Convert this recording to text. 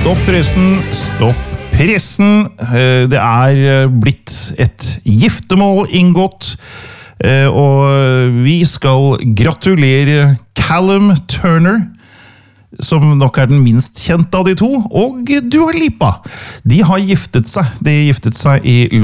Stopp pressen. Det blitt et giftermål inngått, og vi skal gratulere Callum Turner, som nok den minst kjente av de to, og Dua Lipa. De har giftet seg. De giftet seg i